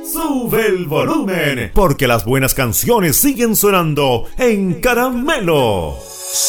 Sube el volumen, porque las buenas canciones siguen sonando en Caramelo.